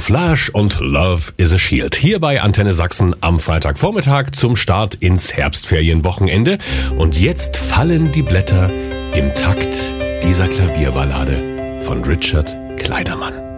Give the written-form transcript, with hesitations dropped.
Camouflage und Love is a Shield. Hier bei Antenne Sachsen am Freitagvormittag zum Start ins Herbstferienwochenende. Und jetzt fallen die Blätter im Takt dieser Klavierballade von Richard Kleiderman.